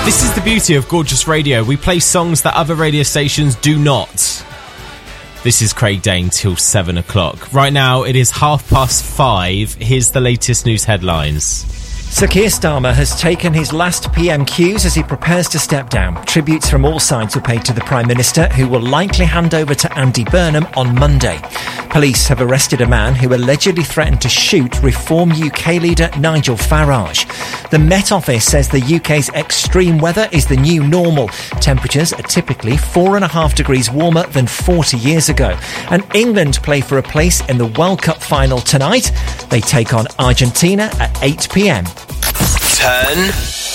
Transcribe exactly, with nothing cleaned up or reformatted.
This is the beauty of Gorgeous Radio. We play songs that other radio stations do not. This is Craig Dane till seven o'clock. Right now, it is half past five. Here's the latest news headlines. Sir Keir Starmer has taken his last P M Qs as he prepares to step down. Tributes from all sides were paid to the Prime Minister, who will likely hand over to Andy Burnham on Monday. Police have arrested a man who allegedly threatened to shoot Reform U K leader Nigel Farage. The Met Office says the U K's extreme weather is the new normal. Temperatures are typically four and a half degrees warmer than forty years ago. And England play for a place in the World Cup final tonight. They take on Argentina at eight p.m. Turn